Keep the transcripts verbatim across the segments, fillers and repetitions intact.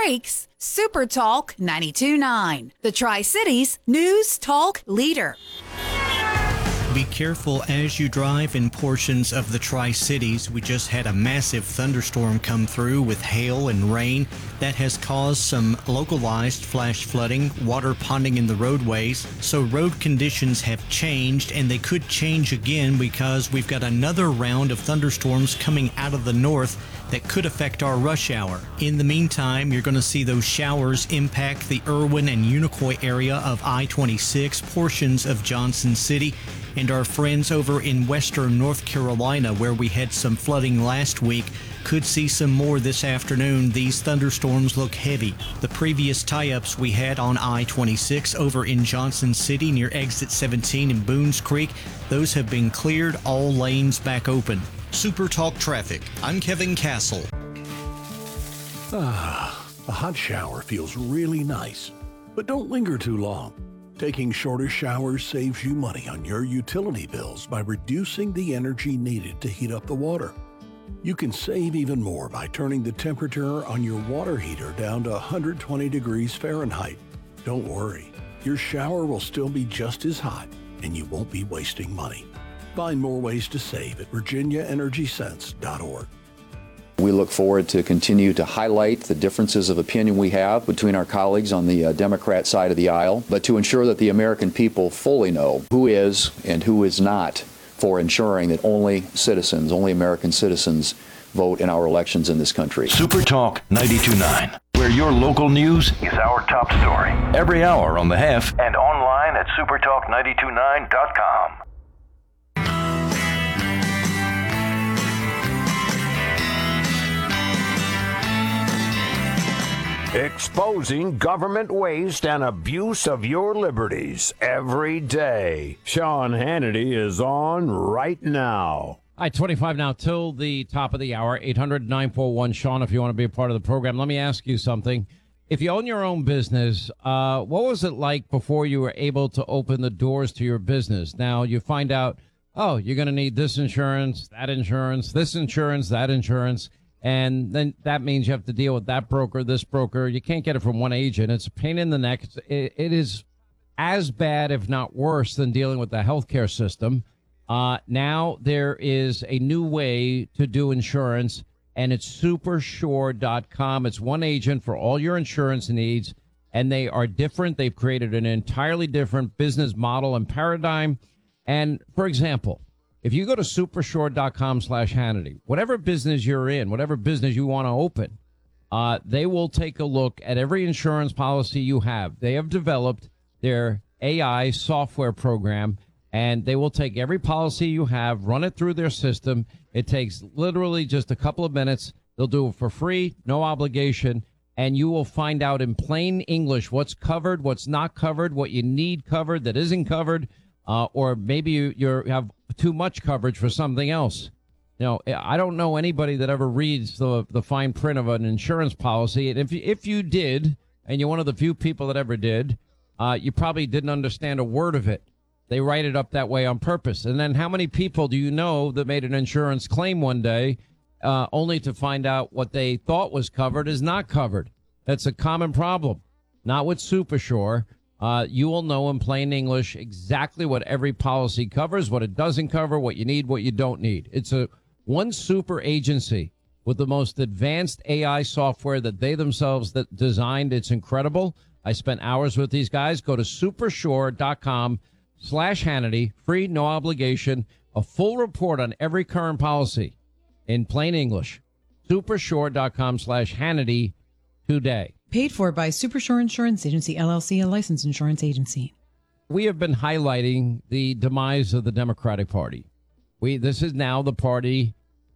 Creek's Super Talk ninety-two point nine, the Tri-Cities News Talk leader. Be careful as you drive in portions of the Tri-Cities. We just had a massive thunderstorm come through with hail and rain that has caused some localized flash flooding, water ponding in the roadways. So road conditions have changed, and they could change again because we've got another round of thunderstorms coming out of the north that could affect our rush hour. In the meantime, you're going to see those showers impact the Irwin and Unicoi area of I twenty-six, portions of Johnson City, and our friends over in western North Carolina, where we had some flooding last week, could see some more this afternoon. These thunderstorms look heavy. The previous tie-ups we had on I twenty-six over in Johnson City near exit seventeen in Boones Creek, those have been cleared, all lanes back open. Super Talk Traffic, I'm Kevin Castle. Ah, a hot shower feels really nice, but don't linger too long. Taking shorter showers saves you money on your utility bills by reducing the energy needed to heat up the water. You can save even more by turning the temperature on your water heater down to one hundred twenty degrees Fahrenheit. Don't worry, your shower will still be just as hot and you won't be wasting money. Find more ways to save at virginia energy sense dot org. We look forward to continue to highlight the differences of opinion we have between our colleagues on the uh, Democrat side of the aisle, but to ensure that the American people fully know who is and who is not for ensuring that only citizens, only American citizens vote in our elections in this country. Super Talk ninety-two point nine, where your local news is our top story. Every hour on the Hef and online at super talk nine two nine dot com. Exposing government waste and abuse of your liberties every day. Sean Hannity is on right now. All right, twenty-five now till the top of the hour. eight hundred nine four one Sean if you want to be a part of the program. Let me ask you something. If you own your own business, uh, what was it like before you were able to open the doors to your business? Now you find out, oh, you're going to need this insurance, that insurance, this insurance, that insurance. And then that means you have to deal with that broker, this broker. You can't get it from one agent. It's a pain in the neck. It, it is as bad, if not worse, than dealing with the healthcare system. Uh, now there is a new way to do insurance, and it's super sure dot com. It's one agent for all your insurance needs, and they are different. They've created an entirely different business model and paradigm. And, for example, if you go to super sure dot com slash Hannity, whatever business you're in, whatever business you want to open, uh, they will take a look at every insurance policy you have. They have developed their A I software program, and they will take every policy you have, run it through their system. It takes literally just a couple of minutes. They'll do it for free, no obligation, and you will find out in plain English what's covered, what's not covered, what you need covered that isn't covered, uh, or maybe you you're, have too much coverage for something else. You know, I don't know anybody that ever reads the the fine print of an insurance policy. And if you, if you did, and you're one of the few people that ever did, uh, you probably didn't understand a word of it. They write it up that way on purpose. And then how many people do you know that made an insurance claim one day uh, only to find out what they thought was covered is not covered? That's a common problem. Not with SuperSure. Uh, you will know in plain English exactly what every policy covers, what it doesn't cover, what you need, what you don't need. It's a one super agency with the most advanced A I software that they themselves that designed. It's incredible. I spent hours with these guys. Go to super sure dot com slash Hannity, free, no obligation, a full report on every current policy in plain English. super sure dot com slash Hannity today. Paid for by SuperSure Insurance Agency, L L C, a licensed insurance agency. We have been highlighting the demise of the Democratic Party. We This is now the party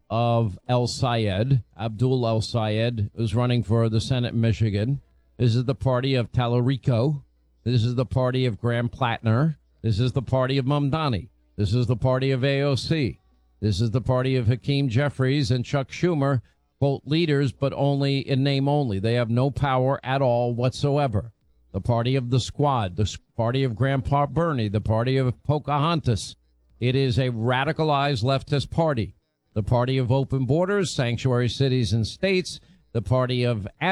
of El Sayed, Abdul El Sayed, who's running for the Senate in Michigan. This is the party of Tallarico. This is the party of Graham Plattner. This is the party of Mamdani. This is the party of A O C. This is the party of Hakeem Jeffries and Chuck Schumer, both leaders, but only in name only. They have no power at all whatsoever. The party of the Squad, the party of Grandpa Bernie, the party of Pocahontas. It is a radicalized leftist party. The party of open borders, sanctuary cities and states, the party of